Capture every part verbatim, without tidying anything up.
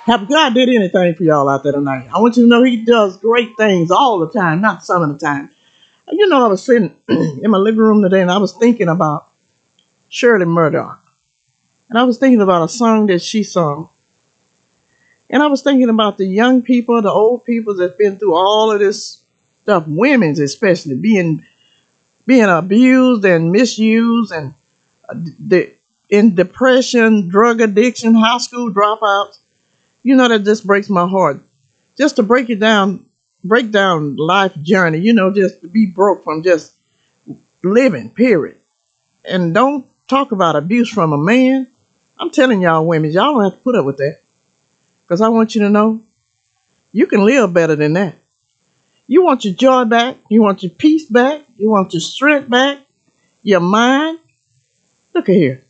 Have God did anything for y'all out there tonight? I want you to know He does great things all the time, not some of the time. You know, I was sitting in my living room today and I was thinking about Shirley Murdoch. And I was thinking about a song that she sung. And I was thinking about the young people, the old people that's been through all of this stuff, women's especially, being being abused and misused and uh, the, in depression, drug addiction, high school dropouts. You know, that just breaks my heart. Just to break it down, break down life journey, you know, just to be broke from just living, period. And don't talk about abuse from a man. I'm telling y'all women, y'all don't have to put up with that. Because I want you to know, you can live better than that. You want your joy back. You want your peace back. You want your strength back. Your mind. Look at here.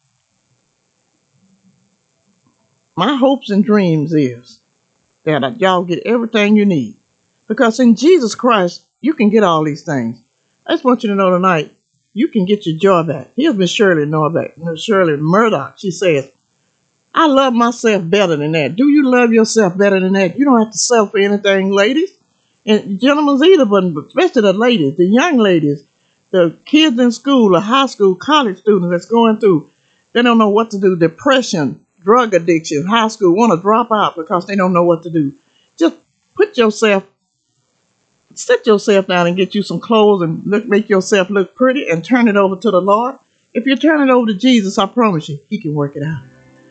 My hopes and dreams is that y'all get everything you need. Because in Jesus Christ, you can get all these things. I just want you to know tonight, you can get your joy back. Here's Miss Shirley Norbeck, Miss Shirley Murdoch. She says, I love myself better than that. Do you love yourself better than that? You don't have to settle for anything, ladies. And gentlemen either, but especially the ladies, the young ladies, the kids in school, the high school, college students that's going through, they don't know what to do. Depression, drug addiction, high school, want to drop out because they don't know what to do. Just put yourself, sit yourself down and get you some clothes and look, make yourself look pretty and turn it over to the Lord. If you turn it over to Jesus, I promise you, He can work it out.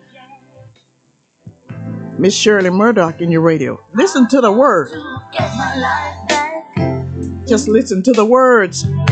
Miss Shirley Murdoch in your radio. Listen to the words. Just listen to the words.